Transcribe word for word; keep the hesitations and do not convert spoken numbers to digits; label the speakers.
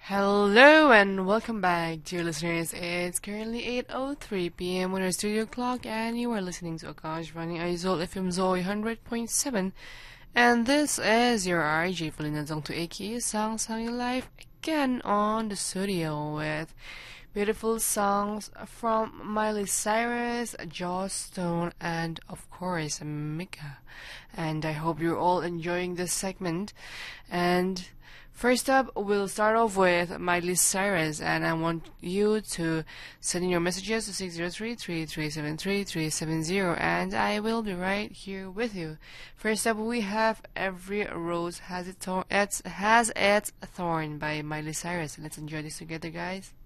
Speaker 1: Hello and welcome back, dear listeners. It's currently eight oh three p m on our studio clock, and you are listening to Akashvani Aizol F M Zoe one hundred point seven. And this is your R J Felina to Aki Sang Sang Your Life again on the studio with beautiful songs from Miley Cyrus, Joss Stone, and of course Mika. And I hope you're all enjoying this segment. And first up, we'll start off with Miley Cyrus, and I want you to send in your messages to six zero three, three three seven three, three seven zero, and I will be right here with you. First up, we have Every Rose Has Its Thorn, it's, has its thorn by Miley Cyrus. Let's enjoy this together, guys.